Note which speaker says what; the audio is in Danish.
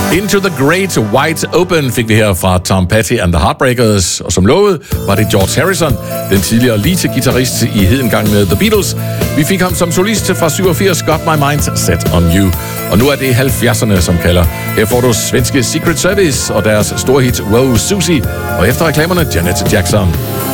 Speaker 1: Into the Great Wide Open fik vi her fra Tom Petty and the Heartbreakers, og som lovet var det George Harrison, den tidligere lead-guitarist i hedengangne The Beatles. Vi fik ham som solist fra 87, Got My Mind Set on You. Og nu er det 70'erne, som kalder. Her får du svenske Secret Service og deres store hit Wow Susie, og efter reklamerne Janet Jackson.